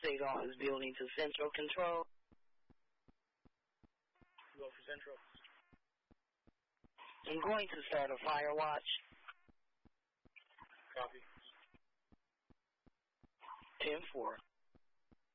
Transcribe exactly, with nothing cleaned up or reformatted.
signal is building to central control. Go for central. I'm going to start a fire watch. Copy. ten four.